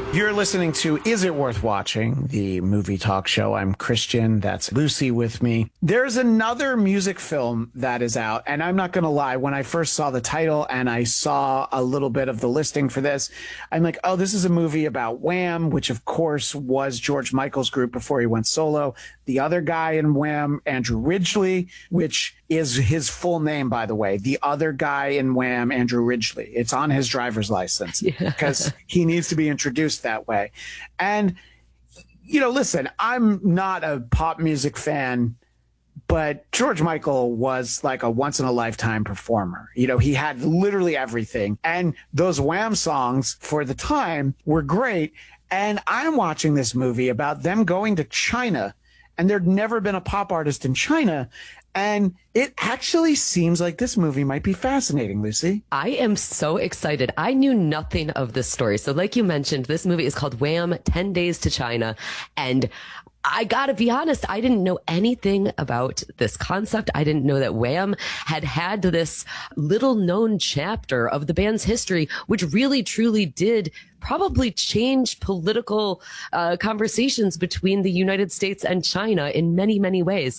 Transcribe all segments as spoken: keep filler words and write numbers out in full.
You're listening to Is It Worth Watching, the movie talk show. I'm Christian. That's Lucy with me. There's another music film that is out, and I'm not going to lie. When I first saw the title and I saw a little bit of the listing for this, I'm like, oh, this is a movie about Wham, which of course was George Michael's group before he went solo. The other guy in Wham, Andrew Ridgeley, which is his full name, by the way. The other guy in Wham, Andrew Ridgeley. It's on his driver's license because yeah. he needs to be introduced that way. And, you know, listen, I'm not a pop music fan, but George Michael was like a once in a lifetime performer. You know, he had literally everything. And those Wham songs for the time were great. And I'm watching this movie about them going to China, and there'd never been a pop artist in China. And it actually seems like this movie might be fascinating, Lucy. I am so excited. I knew nothing of this story. So like you mentioned, this movie is called Wham! ten days to China. And I gotta be honest, I didn't know anything about this concept. I didn't know that Wham! Had had this little known chapter of the band's history, which really truly did probably change political uh, conversations between the United States and China in many, many ways.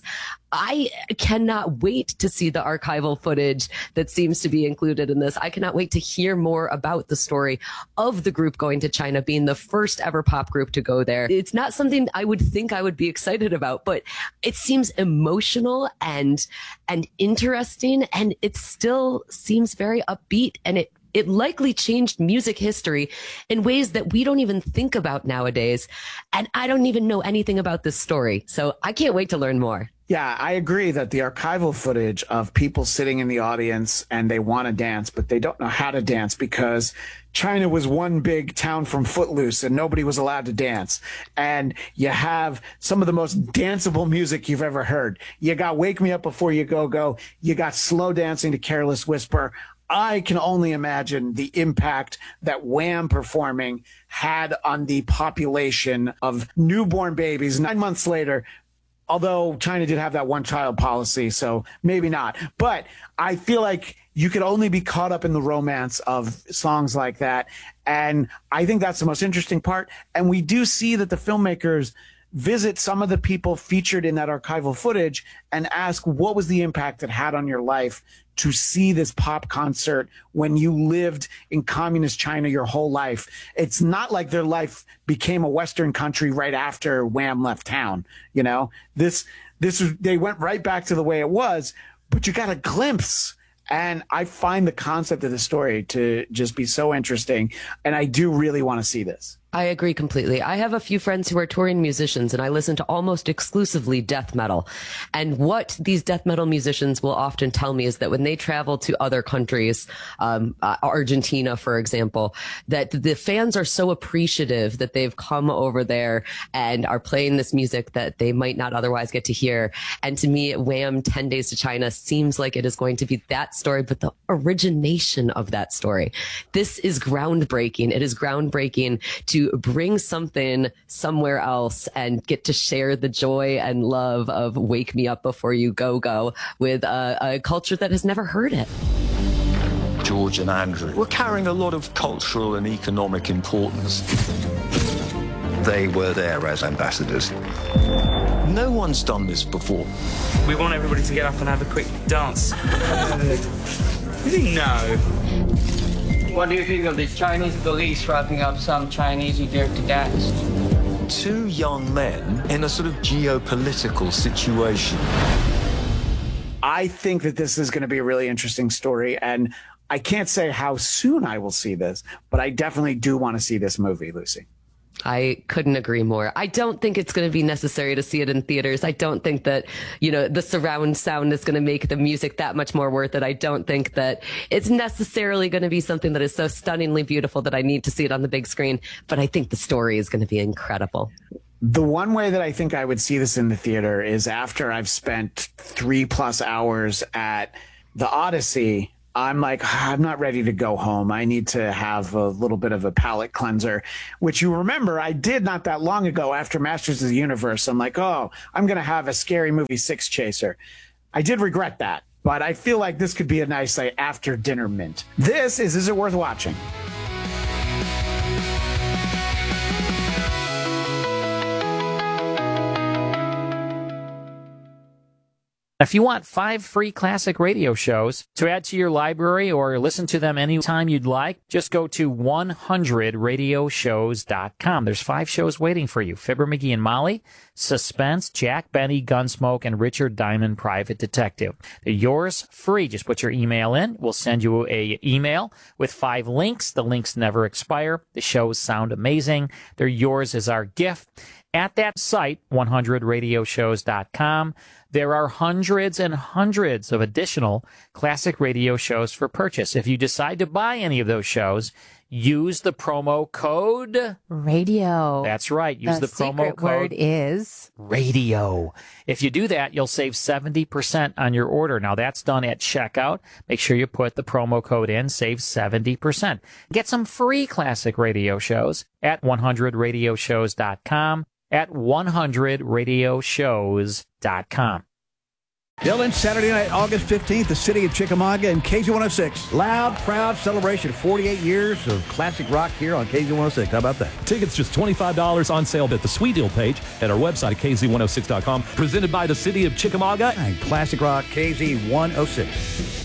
I cannot wait to see the archival footage that seems to be included in this. I cannot wait to hear more about the story of the group going to China, being the first ever pop group to go there. It's not something I would think I would be excited about, but it seems emotional and and interesting, and it still seems very upbeat, and it It likely changed music history in ways that we don't even think about nowadays. And I don't even know anything about this story. So I can't wait to learn more. Yeah, I agree that the archival footage of people sitting in the audience and they want to dance, but they don't know how to dance because China was one big town from Footloose and nobody was allowed to dance. And you have some of the most danceable music you've ever heard. You got Wake Me Up Before You Go Go. You got slow dancing to Careless Whisper. I can only imagine the impact that Wham performing had on the population of newborn babies nine months later, although China did have that one child policy, so maybe not. But I feel like you could only be caught up in the romance of songs like that. And I think that's the most interesting part. And we do see that the filmmakers visit some of the people featured in that archival footage and ask, what was the impact it had on your life to see this pop concert when you lived in communist China your whole life? It's not like their life became a Western country right after Wham left town. You know, this, this, they went right back to the way it was, but you got a glimpse. And I find the concept of the story to just be so interesting. And I do really want to see this. I agree completely. I have a few friends who are touring musicians, and I listen to almost exclusively death metal. And what these death metal musicians will often tell me is that when they travel to other countries, um, uh, Argentina, for example, that the fans are so appreciative that they've come over there and are playing this music that they might not otherwise get to hear. And to me, Wham! ten days to China seems like it is going to be that story, but the origination of that story. This is groundbreaking. It is groundbreaking to bring something somewhere else and get to share the joy and love of Wake Me Up Before You Go Go with a, a culture that has never heard it. George and Andrew were carrying a lot of cultural and economic importance. They were there as ambassadors. No one's done this before. We want everybody to get up and have a quick dance. You think no? What do you think of the Chinese police wrapping up some Chinese who dare to dance? Two young men in a sort of geopolitical situation. I think that this is going to be a really interesting story, and I can't say how soon I will see this, but I definitely do want to see this movie, Lucy. I couldn't agree more. I don't think it's going to be necessary to see it in theaters. I don't think that, you know, the surround sound is going to make the music that much more worth it. I don't think that it's necessarily going to be something that is so stunningly beautiful that I need to see it on the big screen. But I think the story is going to be incredible. The one way that I think I would see this in the theater is after I've spent three plus hours at the Odyssey. I'm like, I'm not ready to go home. I need to have a little bit of a palate cleanser, which you remember I did not that long ago after Masters of the Universe. I'm like, oh, I'm going to have a Scary Movie six chaser. I did regret that, but I feel like this could be a nice like, after dinner mint. This is Is It Worth Watching? If you want five free classic radio shows to add to your library or listen to them anytime you'd like, just go to one hundred radio shows dot com. There's five shows waiting for you. Fibber, McGee, and Molly, Suspense, Jack Benny, Gunsmoke, and Richard Diamond, Private Detective. They're yours free. Just put your email in. We'll send you a email with five links. The links never expire. The shows sound amazing. They're yours as our gift. At that site, one hundred radio shows dot com, there are hundreds and hundreds of additional classic radio shows for purchase. If you decide to buy any of those shows, use the promo code radio. That's right. Use the, the promo secret code word is radio. If you do that, you'll save seventy percent on your order. Now, that's done at checkout. Make sure you put the promo code in, save seventy percent. Get some free classic radio shows at one hundred radio shows dot com. At one hundred radio shows dot com. Dylan, Saturday night, August fifteenth, the city of Chickamauga and K Z one oh six. Loud, proud celebration. forty-eight years of classic rock here on K Z one oh six. How about that? Tickets just twenty-five dollars on sale at the Sweet Deal page at our website at K Z one oh six dot com. Presented by the city of Chickamauga and classic rock K Z one oh six.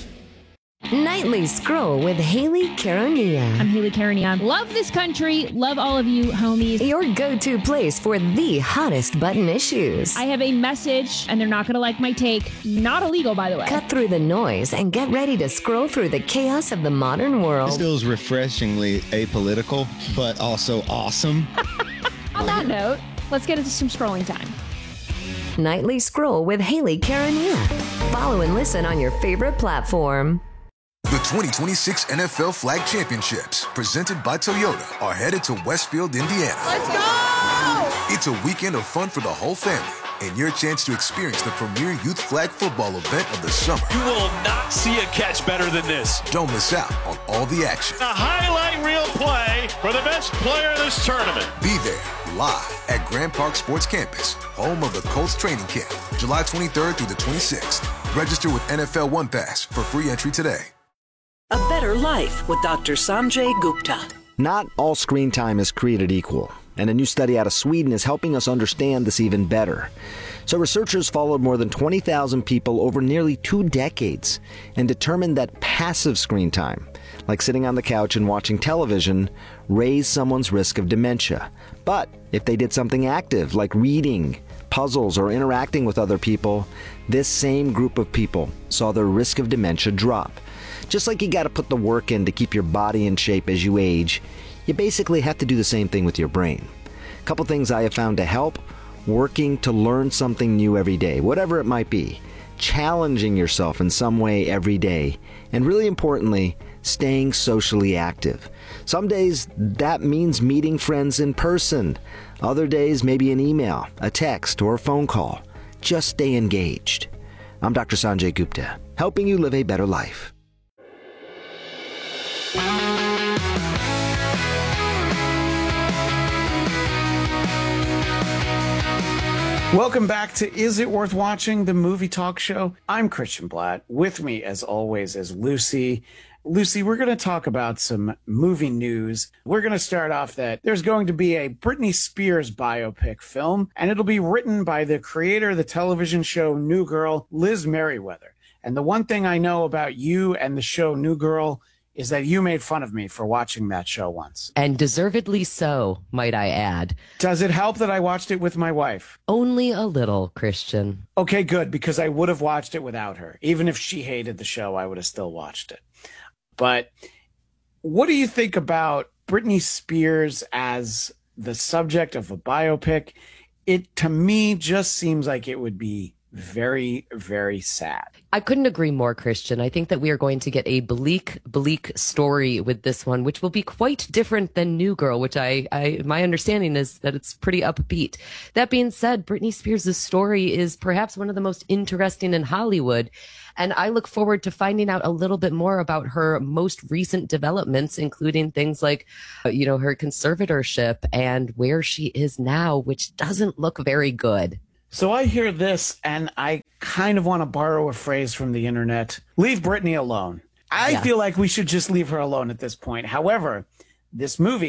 Nightly Scroll with Haley Caronia. I'm Haley Caronia. Love this country. Love all of you, homies. Your go-to place for the hottest button issues. I have a message, and they're not going to like my take. Not illegal, by the way. Cut through the noise and get ready to scroll through the chaos of the modern world. This feels refreshingly apolitical, but also awesome. On that note, let's get into some scrolling time. Nightly Scroll with Haley Caronia. Follow and listen on your favorite platform. The twenty twenty-six N F L Flag Championships, presented by Toyota, are headed to Westfield, Indiana. Let's go! It's a weekend of fun for the whole family and your chance to experience the premier youth flag football event of the summer. You will not see a catch better than this. Don't miss out on all the action. A highlight reel play for the best player of this tournament. Be there live at Grand Park Sports Campus, home of the Colts training camp, July twenty-third through the twenty-sixth. Register with N F L One Pass for free entry today. A better life with Doctor Sanjay Gupta. Not all screen time is created equal, and a new study out of Sweden is helping us understand this even better. So researchers followed more than twenty thousand people over nearly two decades and determined that passive screen time, like sitting on the couch and watching television, raised someone's risk of dementia. But if they did something active, like reading, puzzles, or interacting with other people, this same group of people saw their risk of dementia drop. Just like you got to put the work in to keep your body in shape as you age, you basically have to do the same thing with your brain. A couple things I have found to help: working to learn something new every day, whatever it might be, challenging yourself in some way every day, and really importantly, staying socially active. Some days that means meeting friends in person. Other days maybe an email, a text, or a phone call. Just stay engaged. I'm Doctor Sanjay Gupta, helping you live a better life. Welcome back to Is It Worth Watching, the movie talk show. I'm Christian Blatt. With me, as always, is Lucy. Lucy, we're going to talk about some movie news. We're going to start off that there's going to be a Britney Spears biopic film, and it'll be written by the creator of the television show New Girl, Liz Merriweather. And the one thing I know about you and the show New Girl is that you made fun of me for watching that show once. And deservedly so, might I add. Does it help that I watched it with my wife? Only a little, Christian. Okay, good, because I would have watched it without her. Even if she hated the show, I would have still watched it. But what do you think about Britney Spears as the subject of a biopic? It, to me, just seems like it would be very, very sad. I couldn't agree more, Christian. I think that we are going to get a bleak, bleak story with this one, which will be quite different than New Girl, which I, I my understanding is that it's pretty upbeat. That being said, Britney Spears' story is perhaps one of the most interesting in Hollywood. And I look forward to finding out a little bit more about her most recent developments, including things like, you know, her conservatorship and where she is now, which doesn't look very good. So I hear this, and I kind of want to borrow a phrase from the internet. Leave Britney alone. I yeah. feel like we should just leave her alone at this point. However, this movie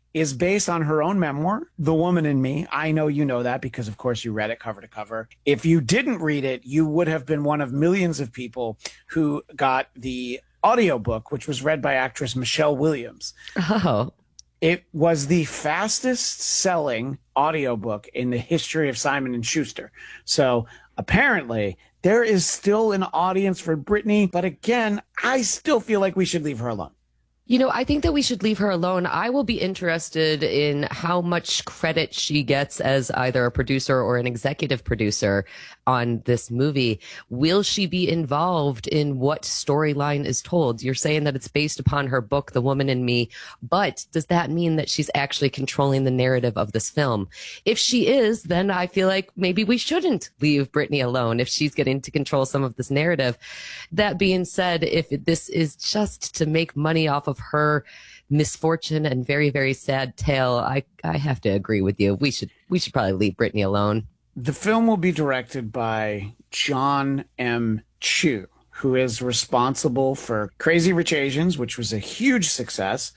is based on her own memoir, The Woman in Me. I know you know that because, of course, you read it cover to cover. If you didn't read it, you would have been one of millions of people who got the audiobook, which was read by actress Michelle Williams. Oh. It was the fastest selling audiobook in the history of Simon and Schuster. So apparently there is still an audience for Britney. But again, I still feel like we should leave her alone. You know, I think that we should leave her alone. I will be interested in how much credit she gets as either a producer or an executive producer on this movie. Will she be involved in what storyline is told? You're saying that it's based upon her book, The Woman in Me, but does that mean that she's actually controlling the narrative of this film? If she is, then I feel like maybe we shouldn't leave Britney alone if she's getting to control some of this narrative. That being said, if this is just to make money off of her misfortune and very, very sad tale, I, I have to agree with you. We should, we should probably leave Britney alone. The film will be directed by John M. Chu, who is responsible for Crazy Rich Asians, which was a huge success,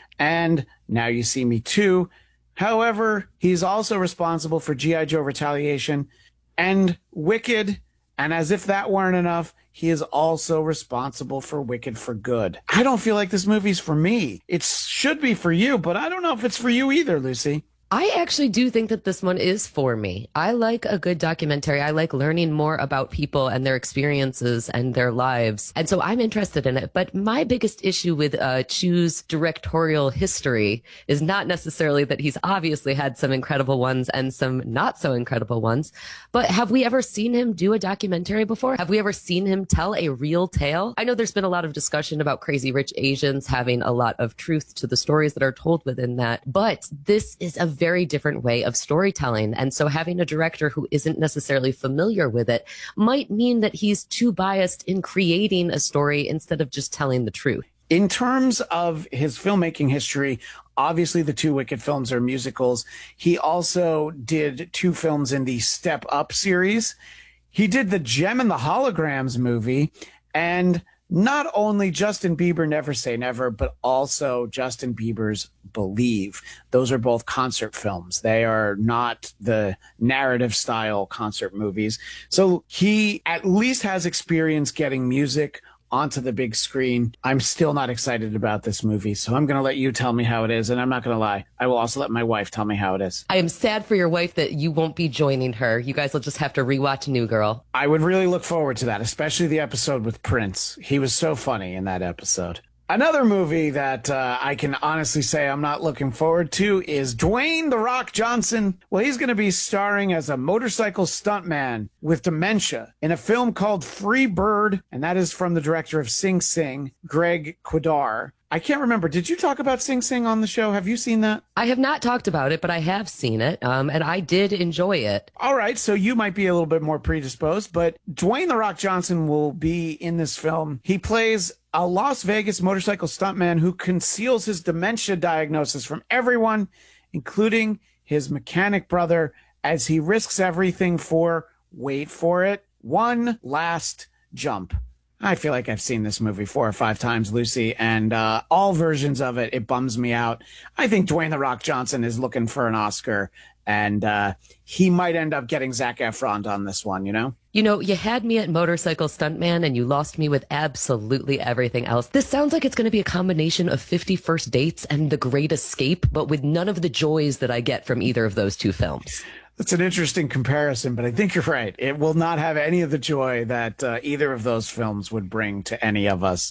and Now You See Me Too. However, he's also responsible for G I. Joe Retaliation and Wicked. And as if that weren't enough, he is also responsible for Wicked for Good. I don't feel like this movie's for me. It should be for you, but I don't know if it's for you either, Lucy. I actually do think that this one is for me. I like a good documentary. I like learning more about people and their experiences and their lives. And so I'm interested in it. But my biggest issue with uh, Chu's directorial history is not necessarily that he's obviously had some incredible ones and some not so incredible ones. But have we ever seen him do a documentary before? Have we ever seen him tell a real tale? I know there's been a lot of discussion about Crazy Rich Asians having a lot of truth to the stories that are told within that. But this is a very different way of storytelling. And so having a director who isn't necessarily familiar with it might mean that he's too biased in creating a story instead of just telling the truth. In terms of his filmmaking history, obviously the two Wicked films are musicals. He also did two films in the Step Up series. He did the Gem and the Holograms movie, and not only Justin Bieber Never Say Never, but also Justin Bieber's Believe. Those are both concert films. They are not the narrative style concert movies. So he at least has experience getting music onto the big screen. I'm still not excited about this movie, so I'm going to let you tell me how it is, and I'm not going to lie. I will also let my wife tell me how it is. I am sad for your wife that you won't be joining her. You guys will just have to rewatch New Girl. I would really look forward to that, especially the episode with Prince. He was so funny in that episode. Another movie that uh, I can honestly say I'm not looking forward to is Dwayne "The Rock" Johnson. Well, he's going to be starring as a motorcycle stuntman with dementia in a film called Free Bird, and that is from the director of Sing Sing, Greg Quidar. I can't remember. Did you talk about Sing Sing on the show? Have you seen that? I have not talked about it, but I have seen it, um, and I did enjoy it. All right, so you might be a little bit more predisposed, but Dwayne "The Rock" Johnson will be in this film. He plays a Las Vegas motorcycle stuntman who conceals his dementia diagnosis from everyone, including his mechanic brother, as he risks everything for, wait for it, one last jump. I feel like I've seen this movie four or five times, Lucy, and uh, all versions of it, it bums me out. I think Dwayne "The Rock" Johnson is looking for an Oscar, and uh, he might end up getting Zac Efron on this one, you know? You know, you had me at motorcycle stuntman and you lost me with absolutely everything else. This sounds like it's going to be a combination of fifty First Dates and The Great Escape, but with none of the joys that I get from either of those two films. That's an interesting comparison, but I think you're right. It will not have any of the joy that uh, either of those films would bring to any of us.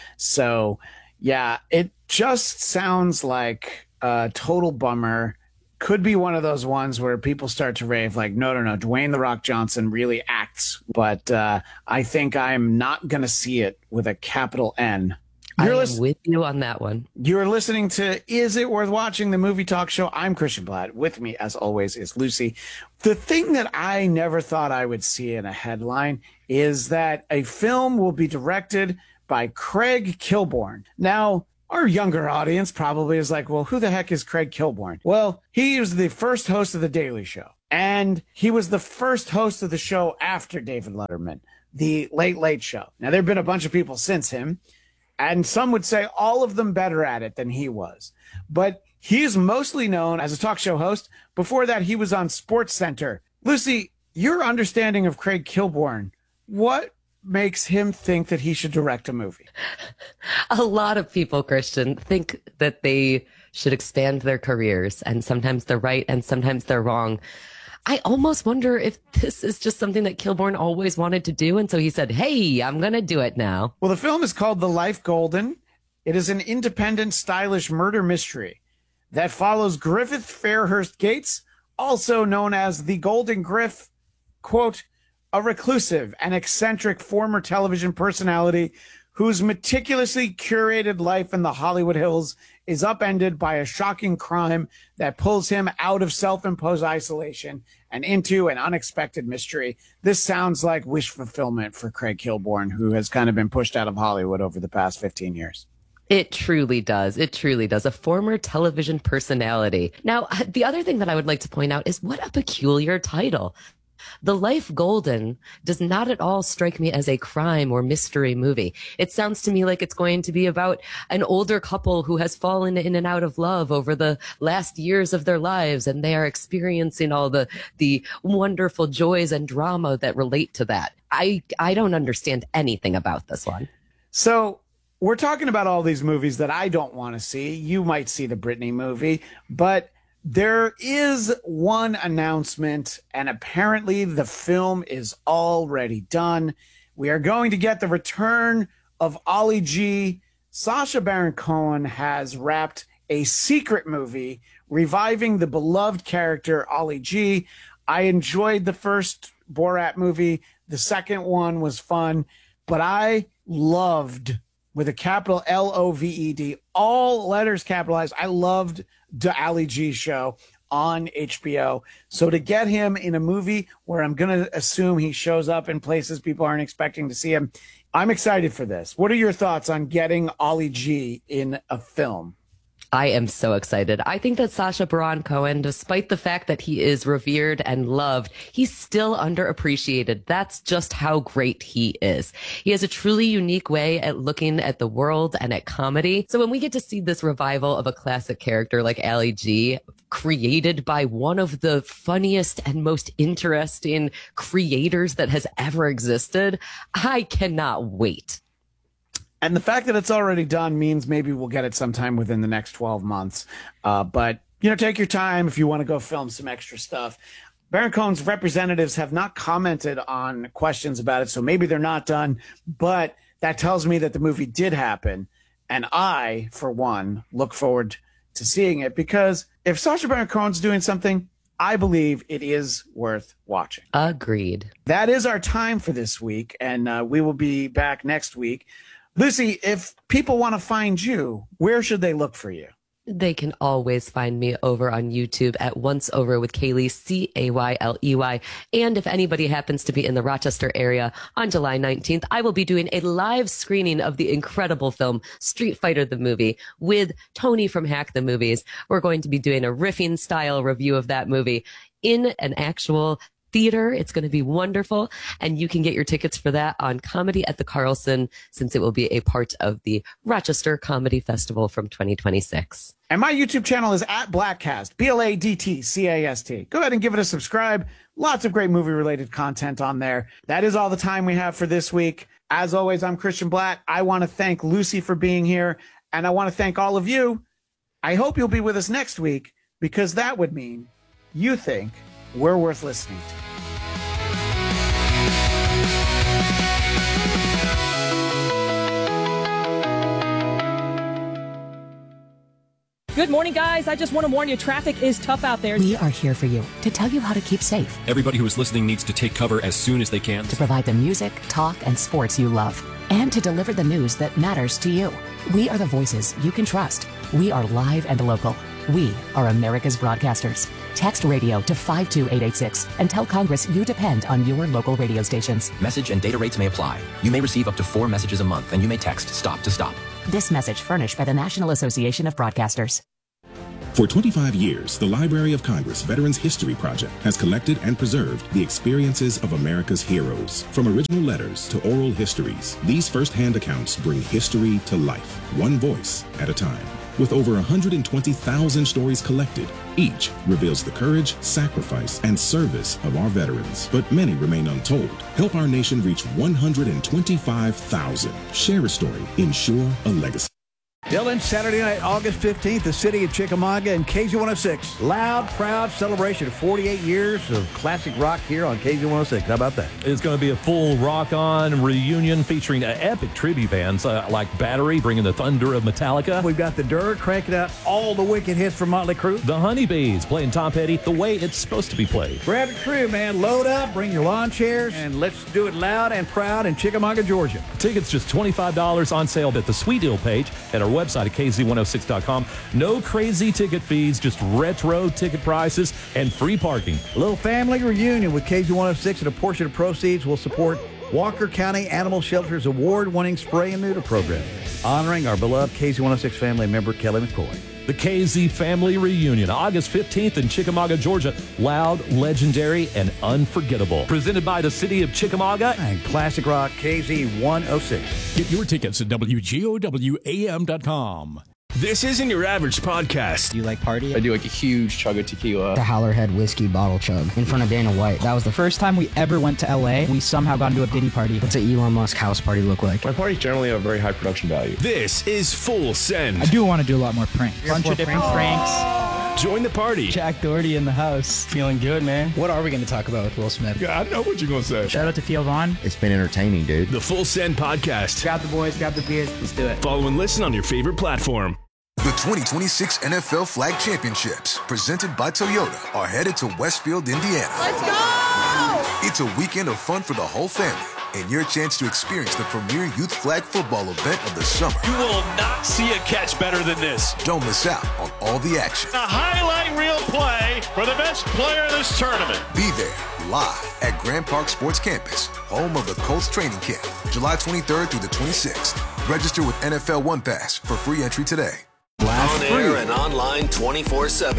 So, yeah, it just sounds like a total bummer. Could be one of those ones where people start to rave like, no, no, no, Dwayne "The Rock" Johnson really acts. But uh, I think I'm not going to see it with a capital N. You're I am listen- with you on that one. You're listening to Is It Worth Watching, the movie talk show. I'm Christian Blatt. With me, as always, is Lucy. The thing that I never thought I would see in a headline is that a film will be directed by Craig Kilborn. Now, our younger audience probably is like, well, who the heck is Craig Kilborn? Well, he was the first host of The Daily Show, and he was the first host of the show after David Letterman, The Late Late Show. Now, there have been a bunch of people since him, and some would say all of them better at it than he was. But He is mostly known as a talk show host. Before that, he was on Sports Center. Lucy, your understanding of Craig Kilborn, what makes him think that he should direct a movie? A lot of people, Christian, think that they should expand their careers, and sometimes they're right and sometimes they're wrong. I almost wonder if this is just something that Kilborn always wanted to do, and so he said, hey, I'm going to do it now. Well, the film is called The Life Golden. It is an independent, stylish murder mystery that follows Griffith Fairhurst Gates, also known as the Golden Griff, quote, a reclusive and eccentric former television personality whose meticulously curated life in the Hollywood Hills is upended by a shocking crime that pulls him out of self-imposed isolation and into an unexpected mystery. This sounds like wish fulfillment for Craig Kilborn, who has kind of been pushed out of Hollywood over the past fifteen years. It truly does. It truly does. A former television personality. Now, the other thing that I would like to point out is what a peculiar title. The Life Golden does not at all strike me as a crime or mystery movie. It sounds to me like it's going to be about an older couple who has fallen in and out of love over the last years of their lives, and they are experiencing all the the wonderful joys and drama that relate to that. I I don't understand anything about this one. So we're talking about all these movies that I don't want to see. You might see the Britney movie, but there is one announcement, and apparently the film is already done. We are going to get the return of Ali G. Sacha Baron Cohen has wrapped a secret movie reviving the beloved character Ali G. I enjoyed the first Borat movie. The second one was fun, but I loved, with a capital L O V E D, all letters capitalized, I loved the Ali G show on H B O. So to get him in a movie where I'm going to assume he shows up in places people aren't expecting to see him, I'm excited for this. What are your thoughts on getting Ali G in a film? I am so excited. I think that Sacha Baron Cohen, despite the fact that he is revered and loved, he's still underappreciated. That's just how great he is. He has a truly unique way at looking at the world and at comedy. So when we get to see this revival of a classic character like Ali G, created by one of the funniest and most interesting creators that has ever existed, I cannot wait. And the fact that it's already done means maybe we'll get it sometime within the next twelve months. Uh, but, you know, take your time if you want to go film some extra stuff. Baron Cohen's representatives have not commented on questions about it, so maybe they're not done. But that tells me that the movie did happen. And I, for one, look forward to seeing it, because if Sacha Baron Cohen's doing something, I believe it is worth watching. Agreed. That is our time for this week, and uh, we will be back next week. Lucy, if people want to find you, where should they look for you? They can always find me over on YouTube at Once Over with Kaylee, C A Y L E Y. And if anybody happens to be in the Rochester area on July nineteenth, I will be doing a live screening of the incredible film Street Fighter the Movie with Tony from Hack the Movies. We're going to be doing a riffing style review of that movie in an actual theater. It's going to be wonderful. And you can get your tickets for that on Comedy at the Carlson, since it will be a part of the Rochester Comedy Festival from twenty twenty-six. And my YouTube channel is at Blackcast, B L A D T C A S T. Go ahead and give it a subscribe. Lots of great movie-related content on there. That is all the time we have for this week. As always, I'm Christian Blatt. I want to thank Lucy for being here, and I want to thank all of you. I hope you'll be with us next week, because that would mean you think we're worth listening to. Good morning, guys. I just want to warn you, traffic is tough out there. We are here for you to tell you how to keep safe. Everybody who is listening needs to take cover as soon as they can. To provide the music, talk, and sports you love. And to deliver the news that matters to you. We are the voices you can trust. We are live and local. We are America's broadcasters. Text radio to five two eight eight six and tell Congress you depend on your local radio stations. Message and data rates may apply. You may receive up to four messages a month, and you may text STOP to STOP. This message furnished by the National Association of Broadcasters. For twenty-five years, the Library of Congress Veterans History Project has collected and preserved the experiences of America's heroes. From original letters to oral histories, these first-hand accounts bring history to life, one voice at a time. With over one hundred twenty thousand stories collected, each reveals the courage, sacrifice, and service of our veterans. But many remain untold. Help our nation reach one hundred twenty-five thousand. Share a story. Ensure a legacy. Dylan, Saturday night, August fifteenth, the city of Chickamauga and K Z one oh six. Loud, proud celebration of forty-eight years of classic rock here on K Z one oh six. How about that? It's going to be a full rock-on reunion featuring uh, epic tribute bands uh, like Battery, bringing the thunder of Metallica. We've got the Dirt cranking out all the wicked hits from Motley Crue. The Honeybees playing Tom Petty the way it's supposed to be played. Grab your crew, man. Load up, bring your lawn chairs, and let's do it loud and proud in Chickamauga, Georgia. Tickets just twenty-five dollars on sale at the Sweet Deal page at our website at K Z one oh six dot com. No crazy ticket fees, just retro ticket prices and free parking. A little family reunion with K Z one oh six, and a portion of proceeds will support Walker County Animal Shelter's award-winning spray and neuter program, honoring our beloved K Z one oh six family member, Kelly McCoy. The K Z Family Reunion, August fifteenth in Chickamauga, Georgia. Loud, legendary, and unforgettable. Presented by the city of Chickamauga and Classic Rock K Z one oh six. Get your tickets at W G O W A M dot com. This isn't your average podcast. Do you like party? I do like a huge chug of tequila. The Howlerhead whiskey bottle chug in front of Dana White. That was the first time we ever went to L A. We somehow got into a Diddy party. What's an Elon Musk house party look like? My parties generally have a very high production value. This is Full Send. I do want to do a lot more pranks. A bunch of different pranks. pranks. Join the party. Jack Doherty in the house. Feeling good, man. What are we going to talk about with Will Smith? Yeah, I know what you're going to say. Shout out to Theo Vaughn. It's been entertaining, dude. The Full Send podcast. Grab the boys, grab the beers. Let's do it. Follow and listen on your favorite platform. The twenty twenty-six N F L Flag Championships, presented by Toyota, are headed to Westfield, Indiana. Let's go! It's a weekend of fun for the whole family, and your chance to experience the premier youth flag football event of the summer. You will not see a catch better than this. Don't miss out on all the action. A highlight reel play for the best player of this tournament. Be there live at Grand Park Sports Campus, home of the Colts training camp, July twenty-third through the twenty-sixth. Register with N F L One Pass for free entry today. On air and online twenty-four seven.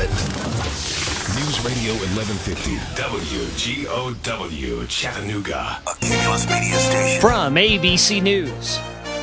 News Radio eleven fifty, W G O W, Chattanooga. A Cumulus Media Station. From A B C News,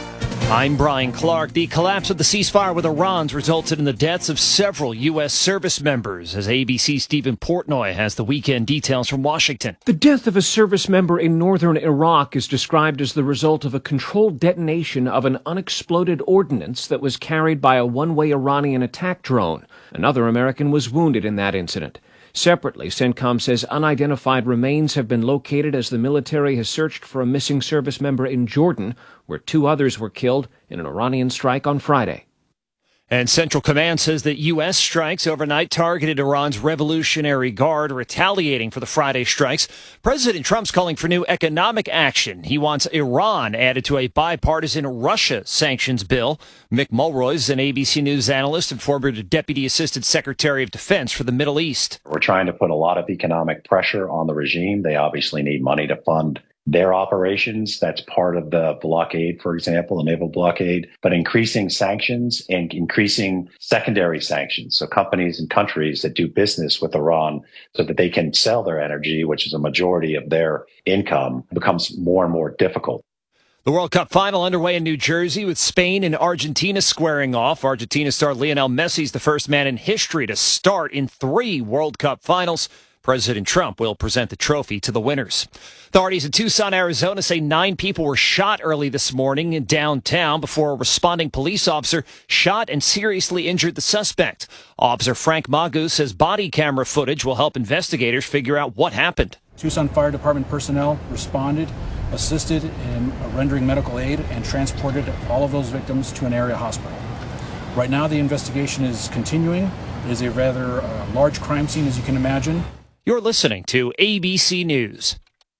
I'm Brian Clark. The collapse of the ceasefire with Iran resulted in the deaths of several U S service members. As A B C's Stephen Portnoy has the weekend details from Washington. The death of a service member in northern Iraq is described as the result of a controlled detonation of an unexploded ordnance that was carried by a one-way Iranian attack drone. Another American was wounded in that incident. Separately, CENTCOM says unidentified remains have been located as the military has searched for a missing service member in Jordan, where two others were killed in an Iranian strike on Friday. And Central Command says that U S strikes overnight targeted Iran's Revolutionary Guard, retaliating for the Friday strikes. President Trump's calling for new economic action. He wants Iran added to a bipartisan Russia sanctions bill. Mick Mulroy is an A B C News analyst and former Deputy Assistant Secretary of Defense for the Middle East. We're trying to put a lot of economic pressure on the regime. They obviously need money to fund their operations. That's part of the blockade, for example, the naval blockade, but increasing sanctions and increasing secondary sanctions. So companies and countries that do business with Iran so that they can sell their energy, which is a majority of their income, becomes more and more difficult. The World Cup final underway in New Jersey with Spain and Argentina squaring off. Argentina star Lionel Messi is the first man in history to start in three World Cup finals. President Trump will present the trophy to the winners. Authorities in Tucson, Arizona say nine people were shot early this morning in downtown before a responding police officer shot and seriously injured the suspect. Officer Frank Magu says body camera footage will help investigators figure out what happened. Tucson Fire Department personnel responded, assisted in rendering medical aid, and transported all of those victims to an area hospital. Right now, the investigation is continuing. It is a rather uh, large crime scene, as you can imagine. You're listening to A B C News.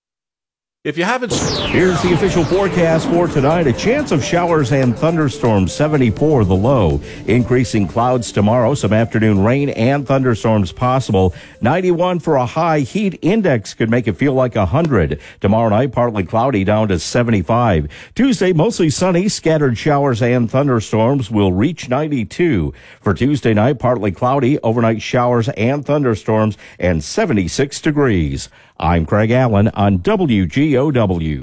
If you haven't... Here's the official forecast for tonight. A chance of showers and thunderstorms, seventy-four the low. Increasing clouds tomorrow, some afternoon rain and thunderstorms possible. ninety-one for a high. Heat index could make it feel like one hundred. Tomorrow night, partly cloudy, down to seventy-five. Tuesday, mostly sunny. Scattered showers and thunderstorms will reach ninety-two. For Tuesday night, partly cloudy, overnight showers and thunderstorms, and seventy-six degrees. I'm Craig Allen on W G O W.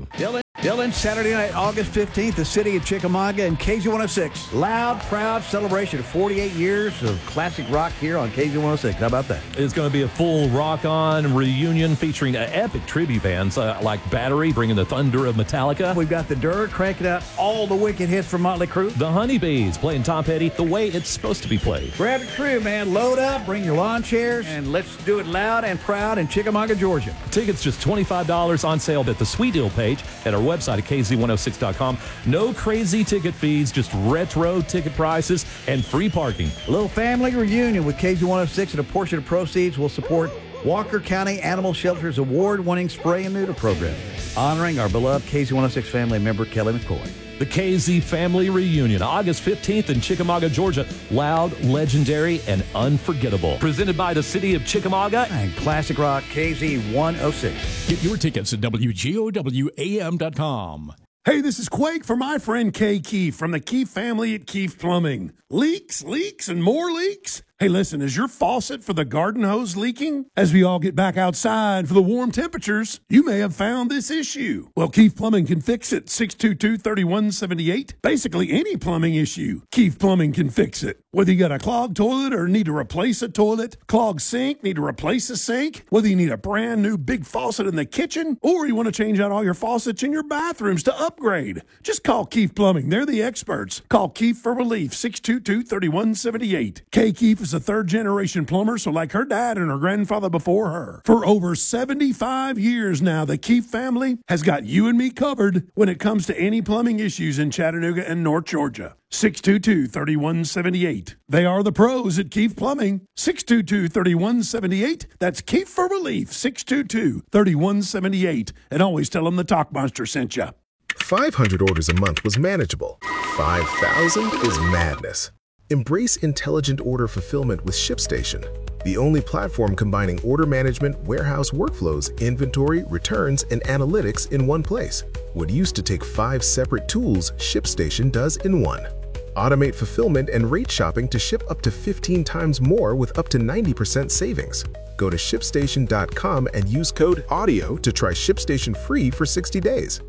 Dylan, Saturday night, August fifteenth, the city of Chickamauga and K Z one oh six. Loud, proud celebration of forty-eight years of classic rock here on K Z one oh six. How about that? It's going to be a full rock-on reunion featuring uh, epic tribute bands uh, like Battery, bringing the thunder of Metallica. We've got the Dirt cranking out all the wicked hits from Motley Crue. The Honeybees playing Tom Petty the way it's supposed to be played. Grab the crew, man. Load up, bring your lawn chairs, and let's do it loud and proud in Chickamauga, Georgia. Tickets just twenty-five dollars on sale at the Sweet Deal page at our website at K Z one oh six dot com. No crazy ticket fees, just retro ticket prices and free parking. A little family reunion with K Z one oh six, and a portion of proceeds will support Walker County Animal Shelter's award-winning spray and neuter program, honoring our beloved K Z one oh six family member, Kelly McCoy. The K Z Family Reunion, August fifteenth in Chickamauga, Georgia. Loud, legendary, and unforgettable. Presented by the city of Chickamauga and Classic Rock K Z one oh six. Get your tickets at W G O W A M dot com. Hey, this is Quake for my friend Kay Keefe from the Keefe family at Keefe Plumbing. Leaks, leaks, and more leaks? Hey, listen, is your faucet for the garden hose leaking? As we all get back outside for the warm temperatures, you may have found this issue. Well, Keefe Plumbing can fix it. six two two, three one seven eight. Basically, any plumbing issue, Keefe Plumbing can fix it. Whether you got a clogged toilet or need to replace a toilet, clogged sink, need to replace a sink, whether you need a brand new big faucet in the kitchen, or you want to change out all your faucets in your bathrooms to upgrade, just call Keefe Plumbing. They're the experts. Call Keefe for relief, six two two, three one seven eight. Kay Keefe is a third-generation plumber, so like her dad and her grandfather before her. For over seventy-five years now, the Keefe family has got you and me covered when it comes to any plumbing issues in Chattanooga and North Georgia. six two two, three one seven eight. They are the pros at Keefe Plumbing. six two two, three one seven eight. That's Keefe for relief, six two two, three one seven eight. And always tell them the Talk Monster sent you. five hundred orders a month was manageable. five thousand is madness. Embrace intelligent order fulfillment with ShipStation, the only platform combining order management, warehouse workflows, inventory, returns, and analytics in one place. What used to take five separate tools, ShipStation does in one. Automate fulfillment and rate shopping to ship up to fifteen times more with up to ninety percent savings. Go to ship station dot com and use code AUDIO to try ShipStation free for sixty days.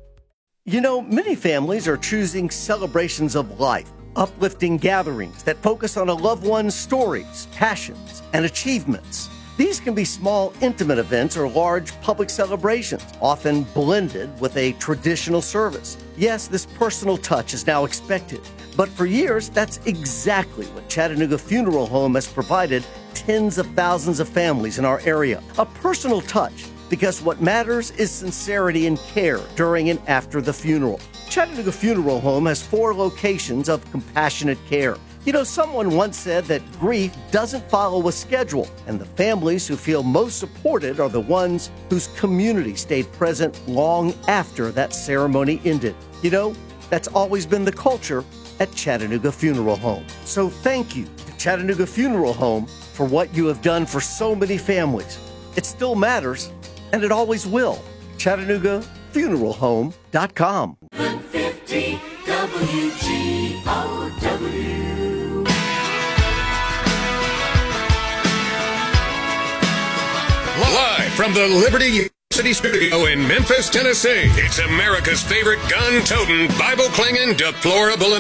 You know, many families are choosing celebrations of life, uplifting gatherings that focus on a loved one's stories, passions, and achievements. These can be small, intimate events or large public celebrations, often blended with a traditional service. Yes, this personal touch is now expected, but for years, that's exactly what Chattanooga Funeral Home has provided tens of thousands of families in our area. A personal touch, because what matters is sincerity and care during and after the funeral. Chattanooga Funeral Home has four locations of compassionate care. You know, someone once said that grief doesn't follow a schedule, and the families who feel most supported are the ones whose community stayed present long after that ceremony ended. You know, that's always been the culture at Chattanooga Funeral Home. So thank you to Chattanooga Funeral Home for what you have done for so many families. It still matters, and it always will. Chattanooga Funeral Home dot com. one fifty W G O W. Live from the Liberty City Studio in Memphis, Tennessee, it's America's favorite gun-toting, Bible-clinging, deplorable